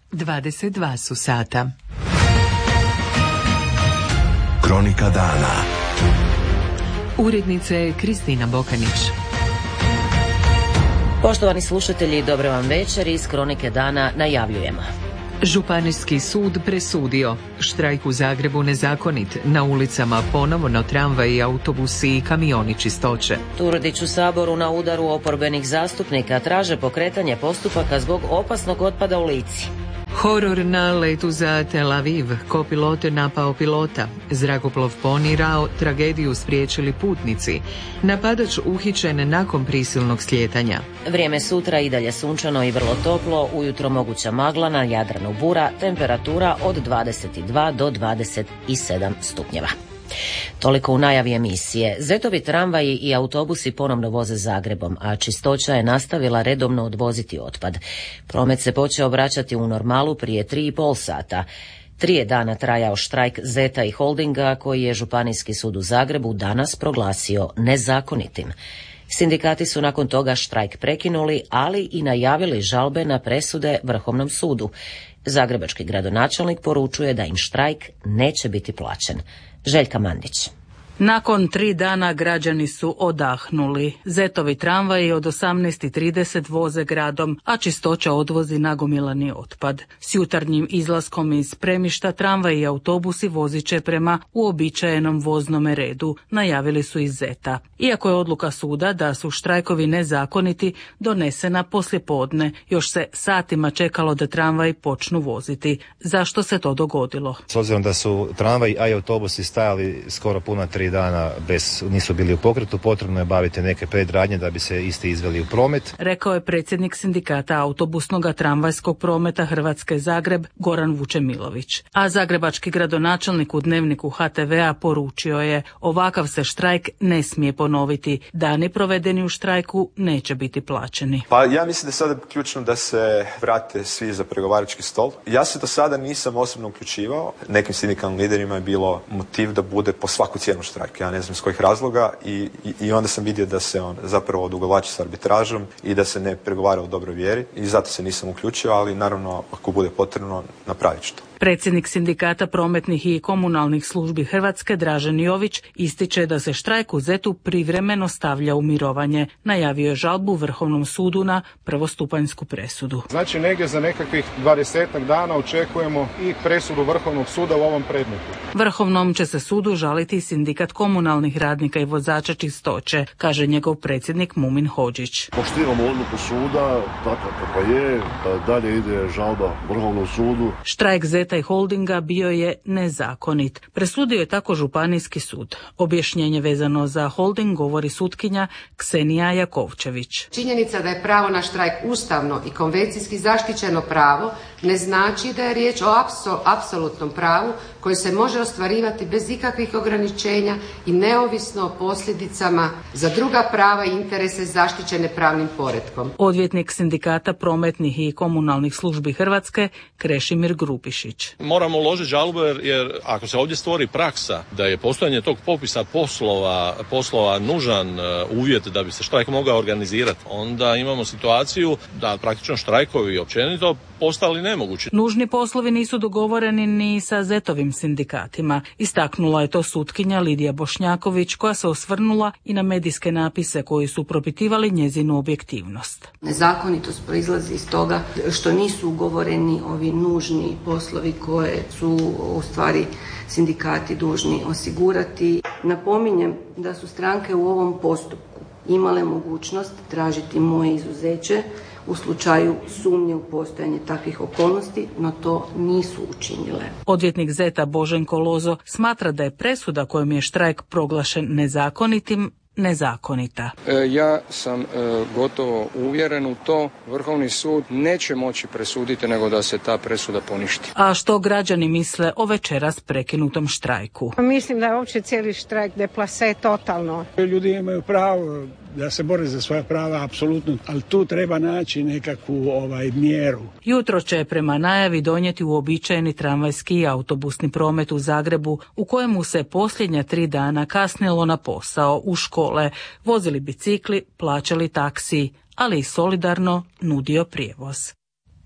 22 su sata. Kronika dana. Urednica je Kristina Bokanić. Poštovani slušatelji, dobro vam večer. Iz Kronike dana najavljujemo. Županijski sud presudio. Štrajk u Zagrebu nezakonit. Na ulicama ponovno tramvaji, autobusi i kamioni čistoće. Turudić u Saboru na udaru oporbenih zastupnika traže pokretanje postupaka zbog opasnog otpada u Lici. Horor na letu za Tel Aviv. Kopilot napao pilota. Zrakoplov ponirao, tragediju spriječili putnici. Napadač uhićen nakon prisilnog slijetanja. Vrijeme sutra i dalje sunčano i vrlo toplo, ujutro moguća magla, na Jadranu bura, temperatura od 22 do 27 stupnjeva. Toliko u najavi emisije. Zetovi tramvaji i autobusi ponovno voze Zagrebom, a čistoća je nastavila redovno odvoziti otpad. Promet se počeo vraćati u normalu prije 3,5 sata. 3 dana trajao štrajk Zeta i Holdinga, koji je Županijski sud u Zagrebu danas proglasio nezakonitim. Sindikati su nakon toga štrajk prekinuli, ali i najavili žalbe na presude Vrhovnom sudu. Zagrebački gradonačelnik poručuje da im štrajk neće biti plaćen. Željka Mandić. Nakon 3 dana građani su odahnuli. Zetovi tramvaji od 18:30 voze gradom, a čistoća odvozi nagomilani otpad. S jutarnjim izlaskom iz spremišta tramvaji i autobusi vozit će prema uobičajenom voznome redu, najavili su iz Zeta. Iako je odluka suda da su štrajkovi nezakoniti donesena poslijepodne, još se satima čekalo da tramvaji počnu voziti. Zašto se to dogodilo? S obzirom da su tramvaji, a i autobusi stajali skoro puna 3 dana nisu bili u pokretu, potrebno je baviti neke predradnje da bi se isti izveli u promet. Rekao je predsjednik sindikata autobusnog tramvajskog prometa Hrvatske Zagreb Goran Vučemilović. A zagrebački gradonačelnik u Dnevniku HTV-a poručio je: ovakav se štrajk ne smije ponoviti. Dani provedeni u štrajku neće biti plaćeni. Pa ja mislim da je sada ključno da se vrate svi za pregovarački stol. Ja se do sada nisam osobno uključivao. Nekim sindikalnim liderima je bilo motiv da bude po svaku cijenu štrajk. Ja ne znam s kojih razloga i onda sam vidio da se on zapravo odugovlači s arbitražom i da se ne pregovara u dobroj vjeri i zato se nisam uključio, ali naravno ako bude potrebno napravit ću to. Predsjednik sindikata prometnih i komunalnih službi Hrvatske Dražen Jović ističe da se štrajk u Zetu privremeno stavlja u mirovanje. Najavio je žalbu Vrhovnom sudu na prvostupanjsku presudu. Znači negdje za nekakvih 20 dana očekujemo i presudu Vrhovnog suda u ovom predmetu. Vrhovnom će se sudu žaliti sindikat komunalnih radnika i vozača čistoće, kaže njegov predsjednik Mumin Hodžić. Poštivamo odluku suda, tako kako je, dalje ide žalba Vrhovnom sudu. Štrajk Zeta i Holdinga bio je nezakonit. Presudio je tako Županijski sud. Objašnjenje vezano za Holding govori sutkinja Ksenija Jakovčević. Činjenica da je pravo na štrajk ustavno i konvencijski zaštićeno pravo ne znači da je riječ o apsolutnom pravu koje se može ostvarivati bez ikakvih ograničenja i neovisno o posljedicama za druga prava i interese zaštićene pravnim poretkom. Odvjetnik sindikata prometnih i komunalnih službi Hrvatske Krešimir Grupišić. Moramo uložiti žalbu jer ako se ovdje stvori praksa da je postojanje tog popisa poslova nužan uvjet da bi se štrajk mogao organizirati, onda imamo situaciju da praktično štrajkovi općenito postali nemogući. Nužni poslovi nisu dogovoreni ni sa Zetovim sindikatima. Istaknula je to sutkinja Lidija Bošnjaković, koja se osvrnula i na medijske napise koji su propitivali njezinu objektivnost. Nezakonitost proizlazi iz toga što nisu ugovoreni ovi nužni poslovi koje su u stvari sindikati dužni osigurati. Napominjem da su stranke u ovom postupku imale mogućnost tražiti moje izuzeće u slučaju sumnje u postojanje takvih okolnosti, no to nisu učinile. Odvjetnik Zeta Boženko Lozo smatra da je presuda kojom je štrajk proglašen nezakonitim nezakonita. Ja sam gotovo uvjeren u to. Vrhovni sud neće moći presuditi nego da se ta presuda poništi. A što građani misle o večeras prekinutom štrajku? Mislim da je uopće cijeli štrajk deplase totalno. Ljudi imaju pravo da se bore za svoja prava, apsolutno, ali tu treba naći nekakvu mjeru. Jutro će prema najavi donijeti uobičajeni tramvajski i autobusni promet u Zagrebu, u kojemu se posljednja 3 dana kasnilo na posao, u škole, vozili bicikli, plaćali taksiji, ali i solidarno nudio prijevoz.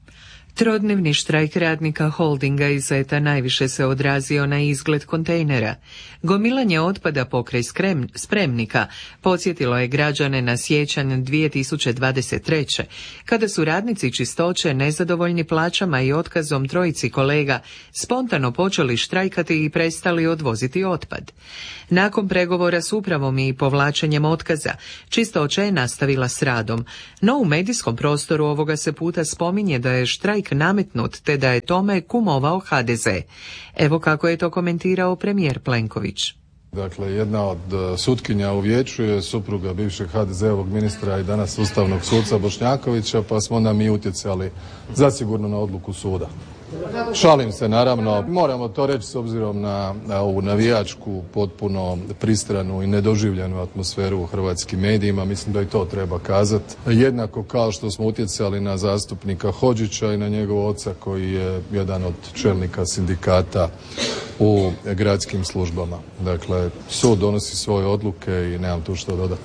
Trodnevni štrajk radnika Holdinga iz Zeta najviše se odrazio na izgled kontejnera. Gomilanje otpada pokraj spremnika podsjetilo je građane na siječanj 2023. kada su radnici čistoće nezadovoljni plaćama i otkazom trojici kolega spontano počeli štrajkati i prestali odvoziti otpad. Nakon pregovora s upravom i povlačenjem otkaza, čistoća je nastavila s radom, no u medijskom prostoru ovoga se puta spominje da je štrajk nametnut te da je tome kumovao HDZ. Evo kako je to komentirao premijer Plenković. Dakle, jedna od sutkinja u vijeću je supruga bivšeg HDZ-ovog ministra i danas ustavnog suca Bošnjakovića, pa smo onda mi utjecali zasigurno na odluku suda. Šalim se, naravno, moramo to reći s obzirom na ovu navijačku, potpuno pristranu i nedoživljenu atmosferu u hrvatskim medijima. Mislim da i to treba kazati. Jednako kao što smo utjecali na zastupnika Hodžića i na njegovog oca koji je jedan od čelnika sindikata u gradskim službama. Dakle, sud donosi svoje odluke i nemam tu što dodati.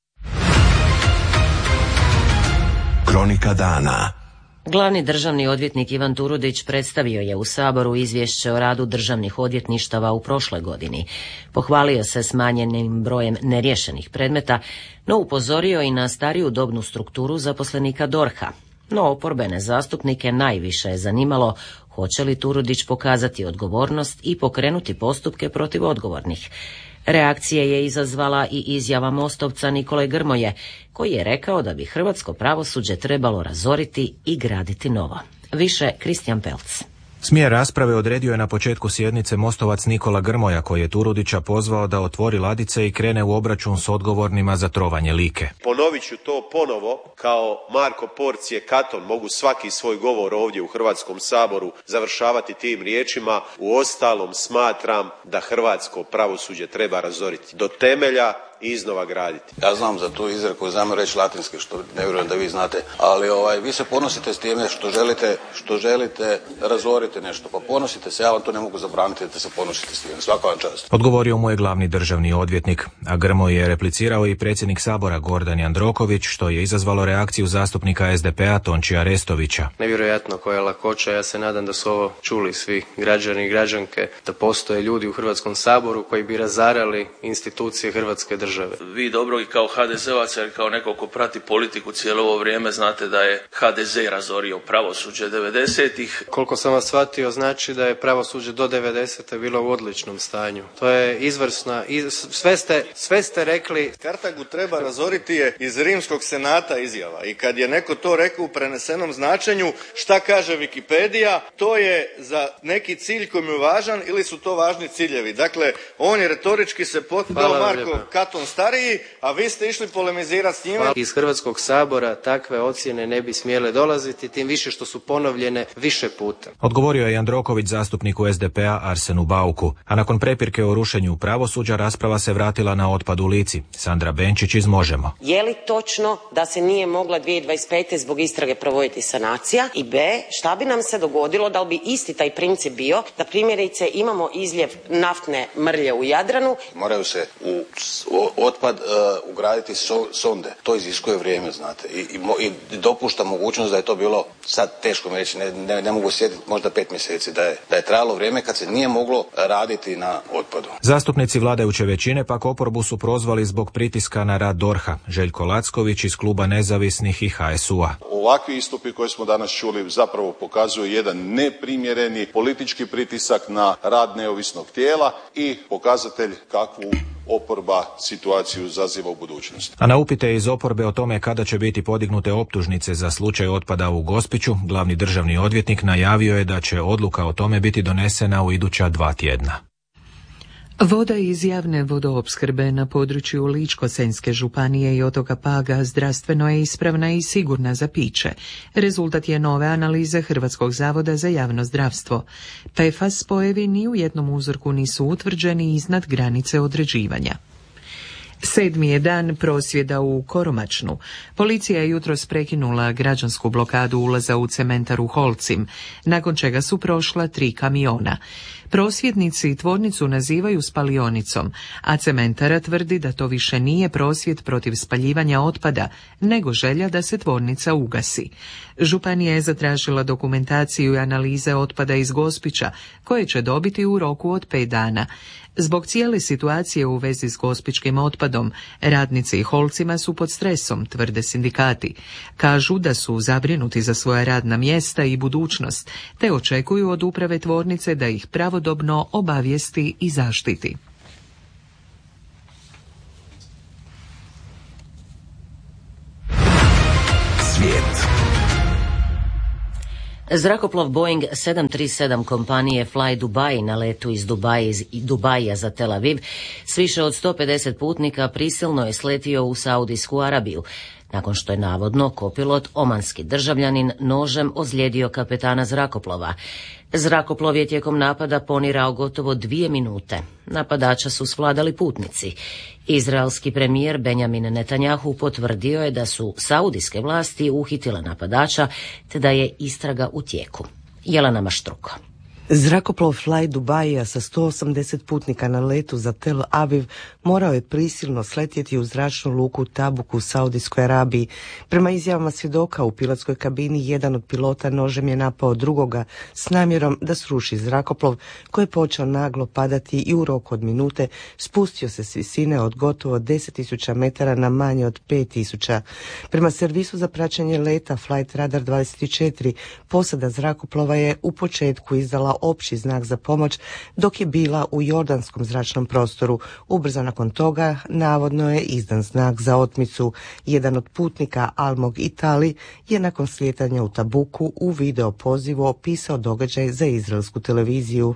Kronika dana. Glavni državni odvjetnik Ivan Turudić predstavio je u Saboru izvješće o radu državnih odvjetništava u prošloj godini. Pohvalio se smanjenim brojem neriješenih predmeta, no upozorio i na stariju dobnu strukturu zaposlenika DORH-a. No oporbene zastupnike najviše je zanimalo hoće li Turudić pokazati odgovornost i pokrenuti postupke protiv odgovornih. Reakcije je izazvala i izjava Mostovca Nikole Grmoje, koji je rekao da bi hrvatsko pravosuđe trebalo razoriti i graditi novo. Više Kristijan Pelc. Smjer rasprave odredio je na početku sjednice Mostovac Nikola Grmoja, koji je Turudića pozvao da otvori ladice i krene u obračun s odgovornima za trovanje Like. Ponovit ću to ponovo, kao Marko Porcije Katon, mogu svaki svoj govor ovdje u Hrvatskom saboru završavati tim riječima. Uostalom smatram da hrvatsko pravosuđe treba razoriti do temelja i iznova graditi. Ja znam za tu izreku, znam reći latinski, što ne vjerujem da vi znate, ali vi se ponosite s time što želite razoriti nešto, pa ponosite se, ja vam to ne mogu zabraniti da se ponosite s time, svaka vam čast. Odgovorio mu je glavni državni odvjetnik, a Grmoj je replicirao i predsjednik Sabora Gordan Jandroković, što je izazvalo reakciju zastupnika SDP-a Tončija Restovića. Nevjerojatno koja lakoća, ja se nadam da su ovo čuli svi građani i građanke, da postoje ljudi u Hrvatskom saboru koji bi razarali institucije Hrvatske države. Vi dobro i kao HDZ-ovac, jer kao neko ko prati politiku cijelo ovo vrijeme, znate da je HDZ razorio pravosuđe 90-ih. Koliko sam vas shvatio, znači da je pravosuđe do 90-te bilo u odličnom stanju. To je izvrsna, sve ste rekli. Kartagu treba razoriti je iz Rimskog senata izjava. I kad je neko to rekao u prenesenom značenju, šta kaže Wikipedija, to je za neki cilj koji mu je važan ili su to važni ciljevi. Dakle, on je retorički se potpao Marko Katon stariji, a vi ste išli polemizirati s njime. Iz Hrvatskog sabora takve ocjene ne bi smjele dolaziti, tim više što su ponovljene više puta. Odgovorio je Jandroković zastupniku SDP-a Arsenu Bauku, a nakon prepirke o rušenju pravosuđa rasprava se vratila na otpad u Lici. Sandra Benčić iz Možemo. Je li točno da se nije mogla 2025. zbog istrage provoditi sanacija? I B, šta bi nam se dogodilo da li bi isti taj princip bio da primjerice imamo izljev naftne mrlje u Jadranu? Moraju se u otpad ugraditi sonde. To iziskuje vrijeme, znate. I dopušta mogućnost da je to bilo, sad teško mi reći, ne mogu sjetiti, možda 5 mjeseci, da je trajalo vrijeme kad se nije moglo raditi na otpadu. Zastupnici vladajuće većine pak oporbu su prozvali zbog pritiska na rad DORH-a. Željko Lacković iz kluba Nezavisnih i HSU-a. Ovakvi istupi koje smo danas čuli zapravo pokazuju jedan neprimjereni politički pritisak na rad neovisnog tijela i pokazatelj kakvu oporba situaciju zaziva u budućnosti. A na upite iz oporbe o tome kada će biti podignute optužnice za slučaj otpada u Gospiću, glavni državni odvjetnik najavio je da će odluka o tome biti donesena u iduća 2 tjedna. Voda iz javne vodoopskrbe na području Ličko-senjske županije i otoka Paga zdravstveno je ispravna i sigurna za piće. Rezultat je nove analize Hrvatskog zavoda za javno zdravstvo. PFAS spojevi ni u jednom uzorku nisu utvrđeni iznad granice određivanja. 7. je dan prosvjeda u Koromačnu. Policija je jutros prekinula građansku blokadu ulaza u cementaru Holcim, nakon čega su prošla 3 kamiona. Prosvjednici tvornicu nazivaju spalionicom, a cementara tvrdi da to više nije prosvjed protiv spaljivanja otpada, nego želja da se tvornica ugasi. Županija je zatražila dokumentaciju i analize otpada iz Gospića, koje će dobiti u roku od 5 dana. Zbog cijele situacije u vezi s gospičkim otpadom, radnici i Holcima su pod stresom, tvrde sindikati. Kažu da su zabrinuti za svoja radna mjesta i budućnost, te očekuju od uprave tvornice da ih pravodobno obavijesti i zaštiti. Svijet. Zrakoplov Boeing 737 kompanije Fly Dubai na letu iz Dubaija za Tel Aviv s više od 150 putnika prisilno je sletio u Saudijsku Arabiju, nakon što je navodno kopilot, omanski državljanin, nožem ozlijedio kapetana zrakoplova. Zrakoplov je tijekom napada ponirao gotovo 2 minute. Napadača su svladali putnici. Izraelski premijer Benjamin Netanjahu potvrdio je da su saudijske vlasti uhitile napadača, te da je istraga u tijeku. Jelena Maštruko. Zrakoplov Fly Dubaija sa 180 putnika na letu za Tel Aviv morao je prisilno sletjeti u zračnu luku Tabuk u Saudijskoj Arabiji. Prema izjavama svjedoka u pilotskoj kabini jedan od pilota nožem je napao drugoga s namjerom da sruši zrakoplov koji je počeo naglo padati i u roku od minute spustio se s visine od gotovo 10.000 metara na manje od 5.000. Prema servisu za praćenje leta Flight Radar 24 posada zrakoplova je u početku izdala opći znak za pomoć dok je bila u jordanskom zračnom prostoru. Ubrzo nakon toga navodno je izdan znak za otmicu. Jedan od putnika, Almog Itali, je nakon slijetanja u Tabuku u video pozivu opisao događaj za izraelsku televiziju.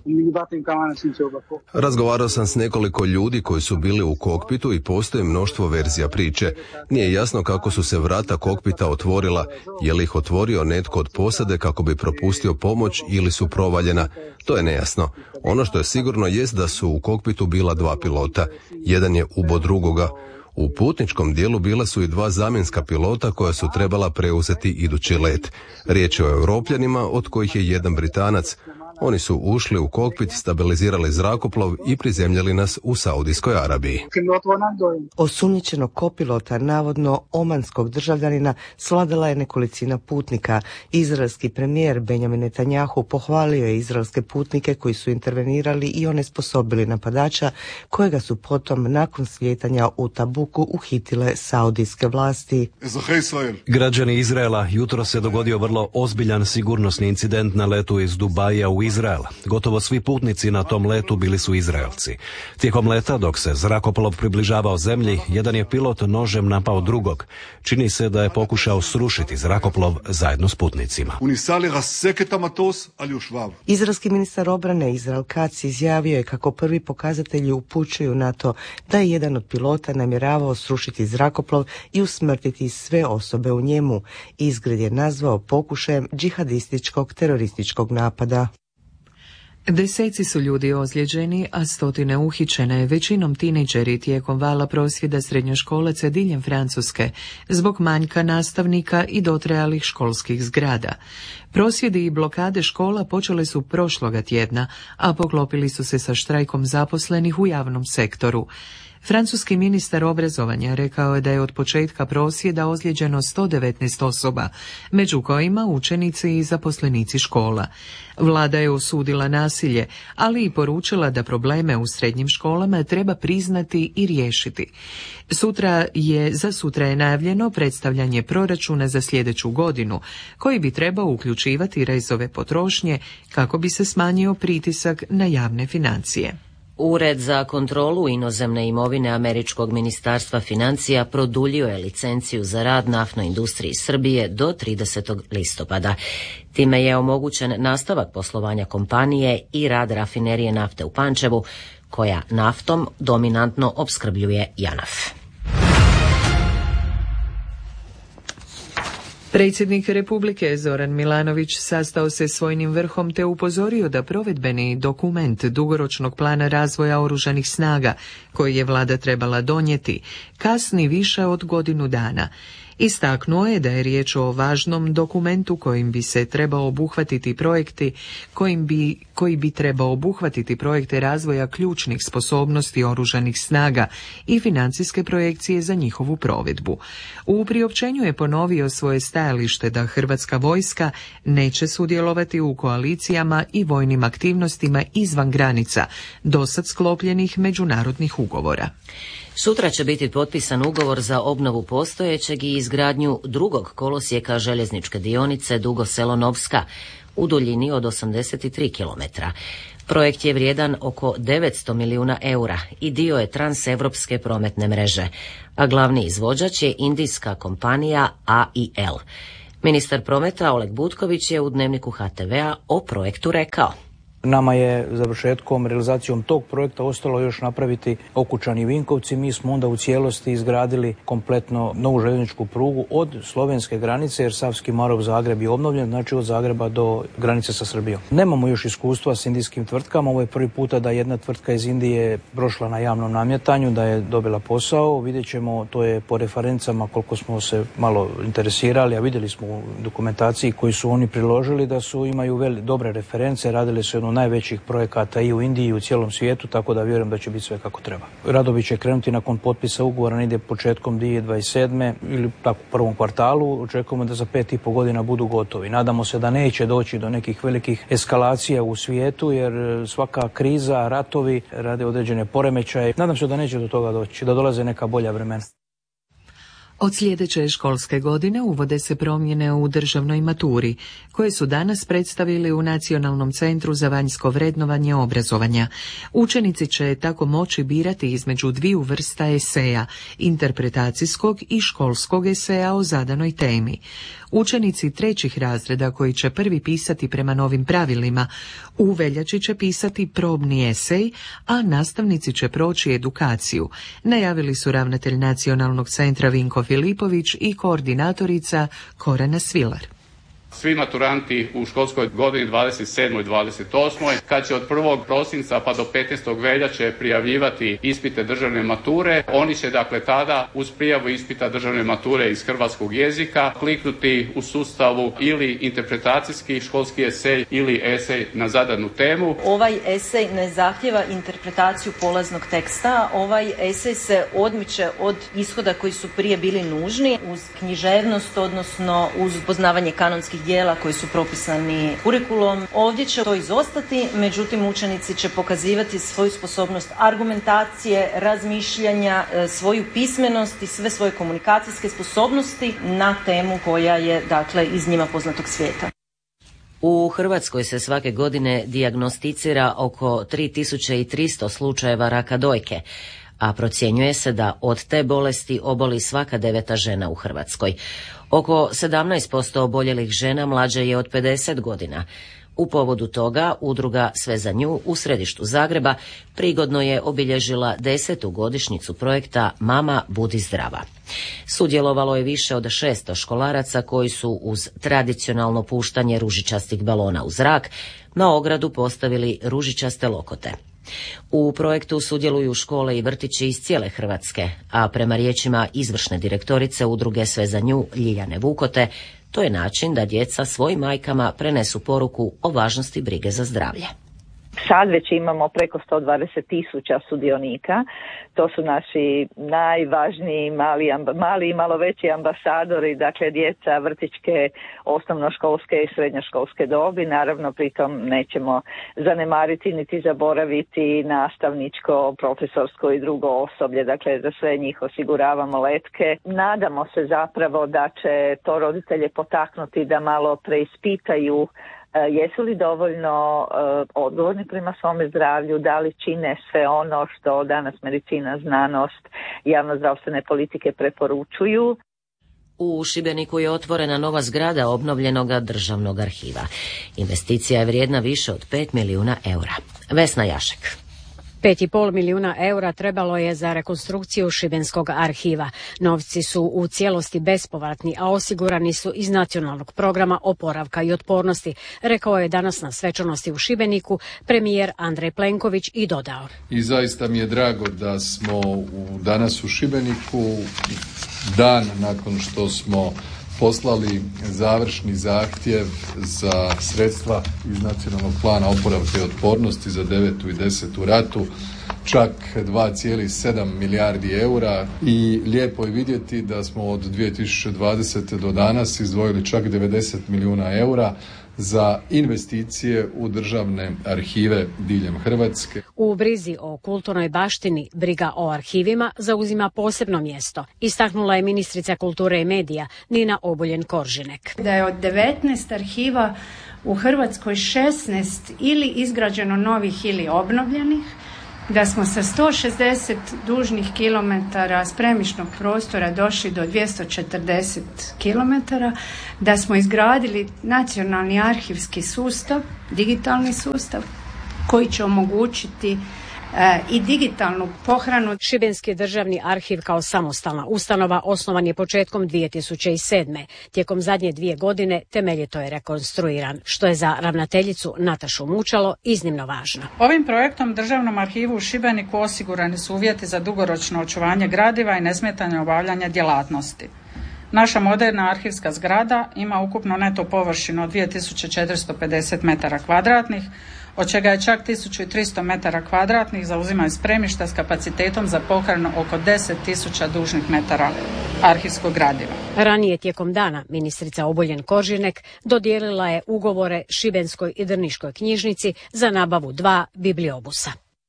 Razgovarao sam s nekoliko ljudi koji su bili u kokpitu i postoji mnoštvo verzija priče. Nije jasno kako su se vrata kokpita otvorila, je li ih otvorio netko od posade kako bi propustio pomoć ili su provaljena. To je nejasno. Ono što je sigurno jest da su u kokpitu bila 2 pilota. Jedan je ubo drugoga. U putničkom dijelu bila su i 2 zamjenska pilota koja su trebala preuzeti idući let. Riječ je o Europljanima, od kojih je jedan Britanac. Oni su ušli u kokpit, stabilizirali zrakoplov i prizemljali nas u Saudijskoj Arabiji. Osumnjičenog kopilota, navodno omanskog državljanina, svladala je nekolicina putnika. Izraelski premijer Benjamin Netanjahu pohvalio je izraelske putnike koji su intervenirali i onesposobili napadača, kojega su potom nakon slijetanja u Tabuku uhitile saudijske vlasti. Građani Izraela, jutro se dogodio vrlo ozbiljan sigurnosni incident na letu iz Dubaija u Izrael. Gotovo svi putnici na tom letu bili su Izraelci. Tijekom leta, dok se zrakoplov približavao zemlji, jedan je pilot nožem napao drugog. Čini se da je pokušao srušiti zrakoplov zajedno s putnicima. Izraelski ministar obrane Izrael Katz izjavio je kako prvi pokazatelji upućuju na to da je jedan od pilota namjeravao srušiti zrakoplov i usmrtiti sve osobe u njemu. Izgred je nazvao pokušajem džihadističkog terorističkog napada. Deseci su ljudi ozlijeđeni, a stotine uhićene, većinom tinejdžeri tijekom vala prosvjeda srednjoškolaca diljem Francuske zbog manjka nastavnika i dotrajalih školskih zgrada. Prosvjedi i blokade škola počele su prošloga tjedna, a poklopili su se sa štrajkom zaposlenih u javnom sektoru. Francuski ministar obrazovanja rekao je da je od početka prosvjeda ozlijeđeno 119 osoba, među kojima učenici i zaposlenici škola. Vlada je osudila nasilje, ali i poručila da probleme u srednjim školama treba priznati i riješiti. Za sutra je najavljeno predstavljanje proračuna za sljedeću godinu, koji bi trebao uključivati rezove potrošnje kako bi se smanjio pritisak na javne financije. Ured za kontrolu inozemne imovine Američkog ministarstva financija produljio je licenciju za rad naftnoj industriji Srbije do 30. listopada. Time je omogućen nastavak poslovanja kompanije i rad rafinerije nafte u Pančevu, koja naftom dominantno opskrbljuje JANAF. Predsjednik Republike Zoran Milanović sastao se s vojnim vrhom te upozorio da provedbeni dokument dugoročnog plana razvoja oružanih snaga, koji je vlada trebala donijeti, kasni više od godinu dana. Istaknuo je da je riječ o važnom dokumentu kojim bi se trebao obuhvatiti projekti, koji bi trebao obuhvatiti projekte razvoja ključnih sposobnosti oružanih snaga i financijske projekcije za njihovu provedbu. U priopćenju je ponovio svoje stajalište da Hrvatska vojska neće sudjelovati u koalicijama i vojnim aktivnostima izvan granica dosad sklopljenih međunarodnih ugovora. Sutra će biti potpisan ugovor za obnovu postojećeg i izgradnju drugog kolosijeka željezničke dionice Dugo Selo-Novska u duljini od 83 km. Projekt je vrijedan oko 900 milijuna eura i dio je transevropske prometne mreže, a glavni izvođač je indijska kompanija AIL. Ministar prometa Oleg Butković je u Dnevniku HTV-a o projektu rekao: Nama je završetkom, realizacijom tog projekta ostalo još napraviti Okučani i Vinkovci. Mi smo onda u cijelosti izgradili kompletno novu željezničku prugu od slovenske granice, jer Savski Marof-Zagreb je obnovljen, znači od Zagreba do granice sa Srbijom. Nemamo još iskustva s indijskim tvrtkama. Ovo je prvi puta da jedna tvrtka iz Indije prošla na javnom namjetanju, da je dobila posao. Vidjet ćemo, to je po referencama koliko smo se malo interesirali, a vidjeli smo u dokumentaciji koju su oni priložili da su imaju dobre reference, radili su jednu najvećih projekata i u Indiji i u cijelom svijetu, tako da vjerujem da će biti sve kako treba. Radovi će krenuti nakon potpisa ugovora negdje početkom 2027. ili tako u prvom kvartalu. Očekujemo da za 5,5 godina budu gotovi. Nadamo se da neće doći do nekih velikih eskalacija u svijetu, jer svaka kriza, ratovi rade određene poremećaje. Nadam se da neće do toga doći, da dolaze neka bolja vremena. Od sljedeće školske godine uvode se promjene u državnoj maturi, koje su danas predstavili u Nacionalnom centru za vanjsko vrednovanje obrazovanja. Učenici će tako moći birati između dviju vrsta eseja, interpretacijskog i školskog eseja o zadanoj temi. Učenici 3. razreda koji će prvi pisati prema novim pravilima, u veljači će pisati probni esej, a nastavnici će proći edukaciju, najavili su ravnatelj Nacionalnog centra Vinko Filipović i koordinatorica Korana Svilar. Svi maturanti u školskoj godini 27. i 28. kad će od 1. prosinca pa do 15. veljače prijavljivati ispite državne mature, oni će dakle tada uz prijavu ispita državne mature iz hrvatskog jezika kliknuti u sustavu ili interpretacijski školski esej ili esej na zadanu temu. Ovaj esej ne zahtjeva interpretaciju polaznog teksta, ovaj esej se odmiče od ishoda koji su prije bili nužni uz književnost, odnosno uz poznavanje kanonskih dijela koji su propisani kurikulom. Ovdje će to izostati, međutim učenici će pokazivati svoju sposobnost argumentacije, razmišljanja, svoju pismenost i sve svoje komunikacijske sposobnosti na temu koja je dakle iz njima poznatog svijeta. U Hrvatskoj se svake godine dijagnosticira oko 3300 slučajeva raka dojke, a procjenjuje se da od te bolesti oboli svaka 9. žena u Hrvatskoj. Oko 17% oboljelih žena mlađe je od 50 godina. U povodu toga udruga Sve za nju u središtu Zagreba prigodno je obilježila 10. godišnjicu projekta Mama budi zdrava. Sudjelovalo je više od 600 školaraca koji su uz tradicionalno puštanje ružičastih balona u zrak na ogradu postavili ružičaste lokote. U projektu sudjeluju škole i vrtići iz cijele Hrvatske, a prema riječima izvršne direktorice udruge Sve za nju Ljiljane Vukote, to je način da djeca svojim majkama prenesu poruku o važnosti brige za zdravlje. Sad već imamo preko 120.000 sudionika. To su naši najvažniji mali i malo veći ambasadori, dakle djeca vrtićke, osnovnoškolske i srednjoškolske dobi. Naravno, pritom nećemo zanemariti niti zaboraviti nastavničko, profesorsko i drugo osoblje. Dakle, za sve njih osiguravamo letke. Nadamo se zapravo da će to roditelje potaknuti da malo preispitaju jesu li dovoljno odgovorni prema svome zdravlju, da li čine sve ono što danas medicina, znanost, javnozdravstvene politike preporučuju. U Šibeniku je otvorena nova zgrada obnovljenog državnog arhiva. Investicija je vrijedna više od 5 milijuna eura. Vesna Jašek. 5,5 milijuna eura trebalo je za rekonstrukciju Šibenskog arhiva. Novci su u cijelosti bespovratni, a osigurani su iz Nacionalnog programa oporavka i otpornosti, rekao je danas na svečanosti u Šibeniku premijer Andrej Plenković i dodao. I zaista mi je drago da smo danas u Šibeniku, dan nakon što smo poslali završni zahtjev za sredstva iz Nacionalnog plana oporavka i otpornosti za 9. i 10. ratu, čak 2,7 milijardi eura, i lijepo je vidjeti da smo od 2020. do danas izdvojili čak 90 milijuna eura za investicije u državne arhive diljem Hrvatske. U brizi o kulturnoj baštini briga o arhivima zauzima posebno mjesto, istaknula je ministrica kulture i medija Nina Obuljen-Koržinek. Da je od 19 arhiva u Hrvatskoj 16 ili izgrađeno novih ili obnovljenih, da smo sa 160 dužnih kilometara spremišnog prostora došli do 240 kilometara, da smo izgradili nacionalni arhivski sustav, digitalni sustav, koji će omogućiti i digitalnu pohranu. Šibenski državni arhiv kao samostalna ustanova osnovan je početkom 2007. Tijekom zadnje 2 godine temeljito je rekonstruiran, što je za ravnateljicu Natašu Mučalo iznimno važno. Ovim projektom Državnom arhivu u Šibeniku osigurani su uvjeti za dugoročno očuvanje gradiva i nesmetano obavljanje djelatnosti. Naša moderna arhivska zgrada ima ukupno neto površinu od 2450 metara kvadratnih, od čega je čak 1300 metara kvadratnih zauzimaju spremišta s kapacitetom za pohranu oko 10.000 dužnih metara arhivskog gradiva. Ranije tijekom dana ministrica Obuljen-Koržinek dodijelila je ugovore Šibenskoj i Drniškoj knjižnici za nabavu 2 bibliobusa.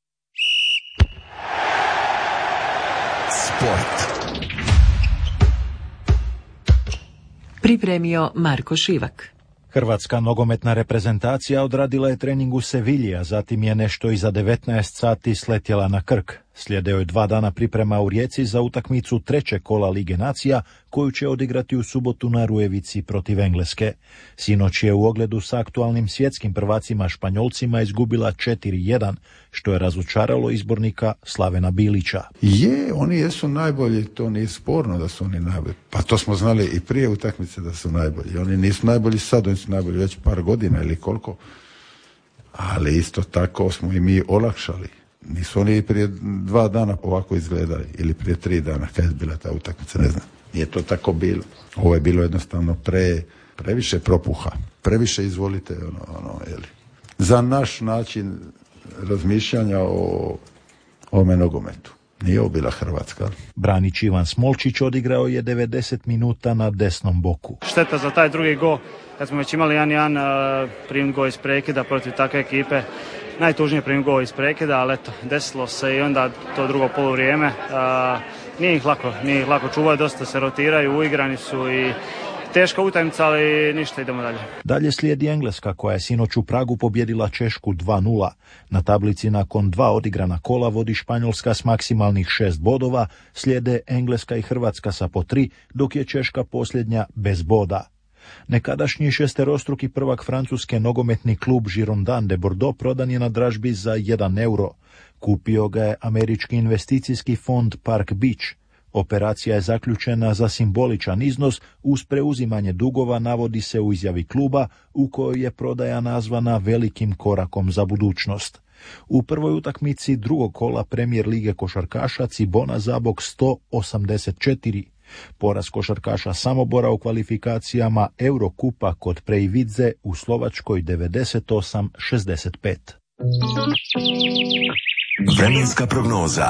Sport. Pripremio Marko Šivak. Hrvatska nogometna reprezentacija odradila je trening u Sevilji, a zatim je nešto iza 19 sati sletjela na Krk. Slijede joj 2 dana priprema u Rijeci za utakmicu 3. kola Lige nacija, koju će odigrati u subotu na Rujevici protiv Engleske. Sinoć je u ogledu sa aktualnim svjetskim prvacima Španjolcima izgubila 4-1, što je razočaralo izbornika Slavena Bilića. Oni jesu najbolji, to nije sporno da su oni najbolji. Pa to smo znali i prije utakmice da su najbolji. Oni nisu najbolji sad, oni su najbolji već par godina ili koliko. Ali isto tako smo i mi olakšali. Nisu oni prije 2 dana ovako izgledali, ili prije 3 dana kad je bila ta utakmica, ne znam. Nije to tako bilo. Ovo je bilo jednostavno previše propuha, previše izvolite, za naš način razmišljanja o ovome nogometu. Nije ovo bila Hrvatska. Branić Ivan Smolčić odigrao je 90 minuta na desnom boku. Šteta za taj drugi gol, kad smo već imali 1-1 primit gol iz prekida protiv takve ekipe. Najtužnije primit gol iz prekida, ali eto, desilo se i onda to drugo poluvrijeme. Nije ih lako čuvaju, dosta se rotiraju, uigrani su i teška utakmica, ali ništa, idemo dalje. Dalje slijedi Engleska, koja je sinoć u Pragu pobjedila Češku 2-0. Na tablici nakon 2 odigrana kola vodi Španjolska s maksimalnih 6 bodova, slijede Engleska i Hrvatska sa po 3, dok je Češka posljednja bez boda. Nekadašnji šesterostruki prvak Francuske nogometni klub Girondins de Bordeaux prodan je na dražbi za 1 euro. Kupio ga je američki investicijski fond Park Beach. Operacija je zaključena za simboličan iznos uz preuzimanje dugova, navodi se u izjavi kluba, u kojoj je prodaja nazvana velikim korakom za budućnost. U prvoj utakmici drugog kola Premier lige košarkaša Cibona Zabok 184. Poraz košarkaša Samobora u kvalifikacijama Eurokupa kod Prejvidze u Slovačkoj 98-65. Vremenska prognoza.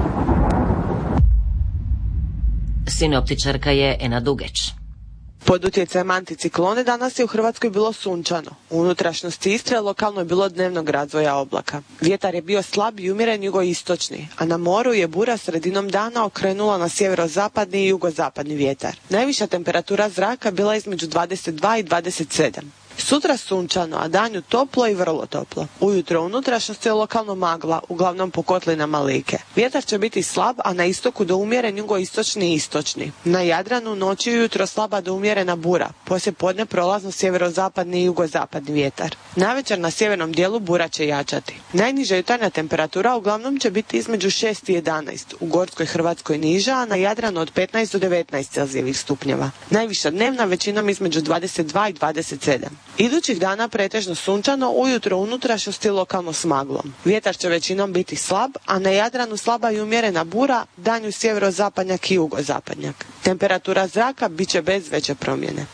Sinoptičarka je Ena Dugeć. Pod utjecajem anticiklone danas je u Hrvatskoj bilo sunčano. U unutrašnjosti Istre lokalno je bilo dnevnog razvoja oblaka. Vjetar je bio slab i umjeren jugoistočni, a na moru je bura sredinom dana okrenula na sjeverozapadni i jugozapadni vjetar. Najviša temperatura zraka bila između 22 i 27. Sutra sunčano, a danju toplo i vrlo toplo. Ujutro u unutrašnjosti je lokalno magla, uglavnom po kotlinama Like. Vjetar će biti slab, a na istoku do umjeren jugoistočni i istočni. Na Jadranu noći i ujutro slaba do umjerena bura, poslije podne prolazno sjeverozapadni i jugozapadni vjetar. Navečer na sjevernom dijelu bura će jačati. Najniža jutarnja temperatura uglavnom će biti između 6 i 11, u Gorskoj Hrvatskoj niža, a na Jadranu od 15 do 19 celzijevih stupnjeva. Najviša dnevna većinom između 22 i 27. Idućih dana pretežno sunčano, ujutro unutrašnjosti lokalno s maglom. Vjetar će većinom biti slab, a na Jadranu slaba i umjerena bura, danju sjeverozapadnjak i jugozapadnjak. Temperatura zraka bit će bez veće promjene.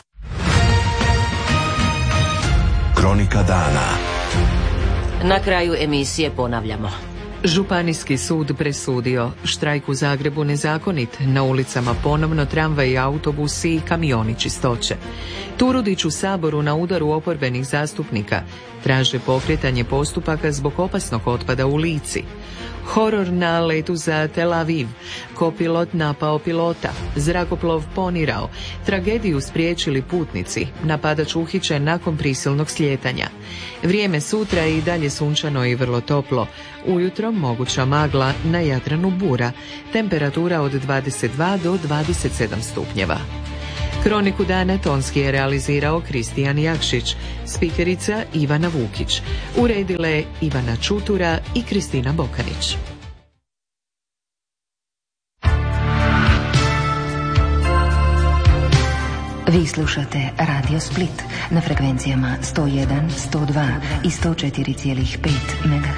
Kronika dana. Na kraju emisije ponavljamo. Županijski sud presudio, štrajk u Zagrebu nezakonit, na ulicama ponovno tramvaj, autobusi i kamioni čistoće. Turudić u Saboru na udaru oporbenih zastupnika, traže pokretanje postupaka zbog opasnog otpada u Lici. Horor na letu za Tel Aviv, kopilot napao pilota, zrakoplov ponirao, tragediju spriječili putnici, napadač uhićen nakon prisilnog slijetanja. Vrijeme sutra je i dalje sunčano i vrlo toplo, ujutro moguća magla, na Jadranu bura, temperatura od 22 do 27 stupnjeva. Kroniku dana tonski je realizirao Kristijan Jakšić, spikerica Ivana Vukić, uredile Ivana Čutura i Kristina Bokanić. Vi slušate Radio Split na frekvencijama 101, 102 i 104,5 MHz.